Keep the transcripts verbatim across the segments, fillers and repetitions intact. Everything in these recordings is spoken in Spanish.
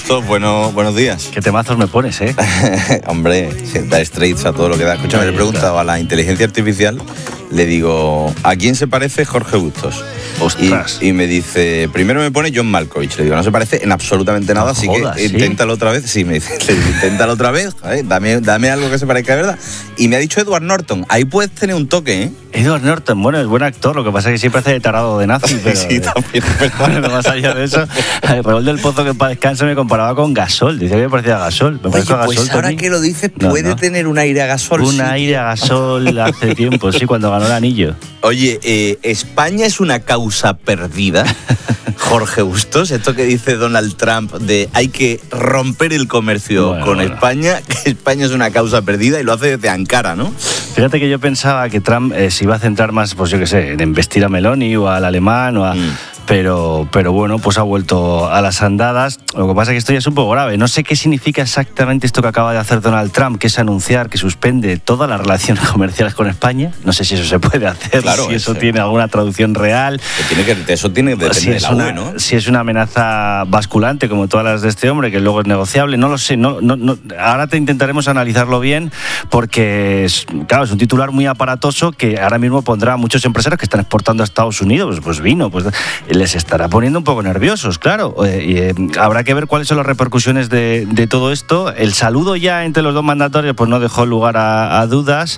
Bustos, bueno, buenos días. Qué temazos me pones, ¿eh? Hombre, da Straits a todo lo que da. Escúchame, le he preguntado a la inteligencia artificial, le digo, ¿a quién se parece Jorge Bustos? Ostras. Y, y me dice, primero me pone John Malkovich. Le digo, no se parece en absolutamente nada, no así jodas, que ¿sí? Inténtalo otra vez. Sí, me dice, inténtalo otra vez, ¿eh? dame, dame algo que se parezca de verdad. Y me ha dicho Edward Norton, ahí puedes tener un toque, ¿eh? Edward Norton, bueno, es buen actor, lo que pasa es que siempre hace de tarado de nazi, pero... Sí, también, bueno, no más allá de eso, Raúl del Pozo, que para descanso, me comparaba con Gasol, decía que me parecía a Gasol. Me Oye, a pues Gasol ahora también. Que lo dices, puede no, no. tener un aire a Gasol. Un sí. aire a Gasol hace tiempo, sí, cuando ganó el anillo. Oye, eh, ¿España es una causa perdida? Jorge Bustos, esto que dice Donald Trump de hay que romper el comercio bueno, con bueno. España, que España es una causa perdida y lo hace desde Ankara, ¿no? Fíjate que yo pensaba que Trump eh, se iba a centrar más, pues yo qué sé, en embestir a Meloni o al alemán o a... Mm. Pero, pero bueno, pues ha vuelto a las andadas. Lo que pasa es que esto ya es un poco grave. No sé qué significa exactamente esto que acaba de hacer Donald Trump, que es anunciar que suspende todas las relaciones comerciales con España. No sé si eso se puede hacer, claro, si eso es, tiene alguna traducción real. Que tiene que, eso tiene que depender si de la una, U E, ¿no? Si es una amenaza basculante, como todas las de este hombre, que luego es negociable, no lo sé. No, no, no. Ahora te intentaremos analizarlo bien, porque es, claro, es un titular muy aparatoso que ahora mismo pondrá a muchos empresarios que están exportando a Estados Unidos, pues, pues vino, pues... les estará poniendo un poco nerviosos, claro. Eh, y, eh, habrá que ver cuáles son las repercusiones de, de todo esto. El saludo ya entre los dos mandatarios pues no dejó lugar a, a dudas.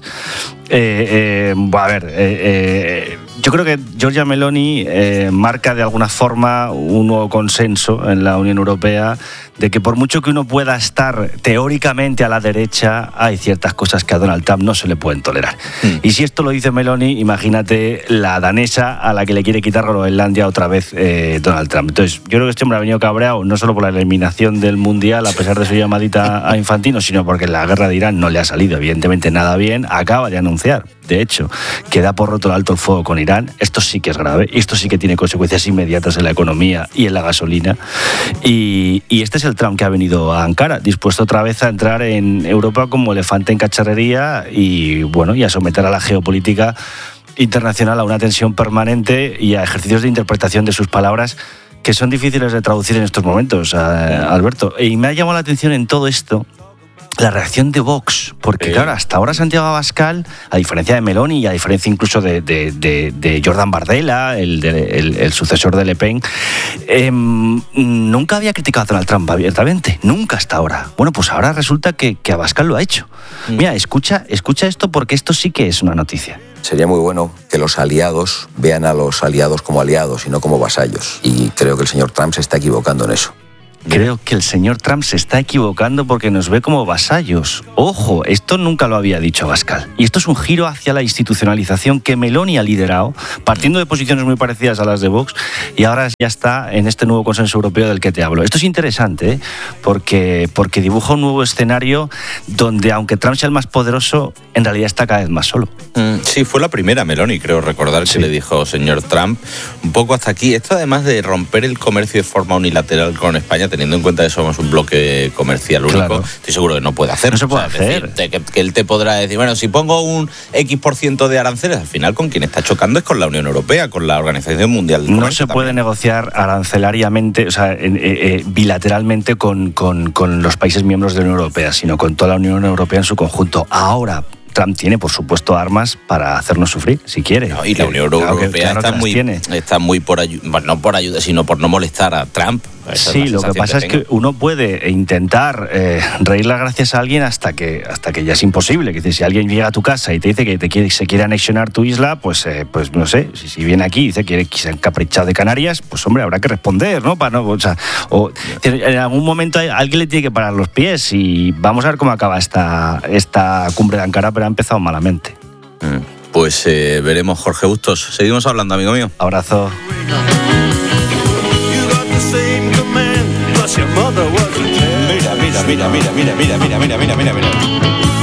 Eh, eh, a ver, eh, eh, yo creo que Giorgia Meloni eh, marca de alguna forma un nuevo consenso en la Unión Europea de que por mucho que uno pueda estar teóricamente a la derecha, hay ciertas cosas que a Donald Trump no se le pueden tolerar. Mm. Y si esto lo dice Meloni, imagínate la danesa a la que le quiere quitar Groenlandia otra vez eh, Donald Trump. Entonces, yo creo que este hombre ha venido cabreado no solo por la eliminación del Mundial, a pesar de su llamadita a Infantino, sino porque la guerra de Irán no le ha salido evidentemente nada bien. Acaba de anunciar, de hecho, que da por roto el alto el fuego con Irán. Esto sí que es grave, esto sí que tiene consecuencias inmediatas en la economía y en la gasolina. Y, y este es el Trump que ha venido a Ankara, dispuesto otra vez a entrar en Europa como elefante en cacharrería y, bueno, y a someter a la geopolítica internacional a una tensión permanente y a ejercicios de interpretación de sus palabras que son difíciles de traducir en estos momentos, Alberto. Y me ha llamado la atención en todo esto la reacción de Vox, porque eh. claro, hasta ahora Santiago Abascal, a diferencia de Meloni y a diferencia incluso de, de, de, de Jordan Bardella, el, de, el, el sucesor de Le Pen, eh, nunca había criticado a Donald Trump abiertamente, nunca hasta ahora. Bueno, pues ahora resulta que, que Abascal lo ha hecho. Mm. Mira, escucha, escucha esto porque esto sí que es una noticia. Sería muy bueno que los aliados vean a los aliados como aliados y no como vasallos. Y creo que el señor Trump se está equivocando en eso. Creo que el señor Trump se está equivocando porque nos ve como vasallos. Ojo, esto nunca lo había dicho Abascal. Y esto es un giro hacia la institucionalización que Meloni ha liderado, partiendo de posiciones muy parecidas a las de Vox, y ahora ya está en este nuevo consenso europeo del que te hablo. Esto es interesante, ¿eh? porque, porque dibuja un nuevo escenario donde, aunque Trump sea el más poderoso, en realidad está cada vez más solo. Mm, sí, fue la primera Meloni, creo recordar, sí. que le dijo señor Trump, un poco hasta aquí. Esto además de romper el comercio de forma unilateral con España, teniendo en cuenta que somos un bloque comercial único, claro. estoy seguro que no puede hacer. No se puede o sea, hacer. Decir, que, que él te podrá decir, bueno, si pongo un X por ciento de aranceles, al final con quien está chocando es con la Unión Europea, con la Organización Mundial del Comercio. No se también. puede negociar arancelariamente, o sea, eh, eh, bilateralmente con, con, con los países miembros de la Unión Europea, sino con toda la Unión Europea en su conjunto. Ahora, Trump tiene, por supuesto, armas para hacernos sufrir, si quiere. No, y la Unión claro Europea que, claro está, muy, está muy por ayuda, bueno, no por ayuda, sino por no molestar a Trump. Esa sí, es lo que pasa que es que uno puede intentar eh, reír las gracias a alguien hasta que hasta que ya es imposible. Que si alguien llega a tu casa y te dice que te quiere, se quiere anexionar tu isla, pues, eh, pues no sé, si, si viene aquí y dice que se ha encaprichado de Canarias, pues hombre, habrá que responder, ¿no? Para no o sea, o, en algún momento hay, alguien le tiene que parar los pies y vamos a ver cómo acaba esta, esta cumbre de Ankara, pero ha empezado malamente. Mm, pues eh, veremos, Jorge Bustos. Seguimos hablando, amigo mío. Abrazo. Mira, mira, mira, mira, mira, mira, mira, mira, mira, mira, mira.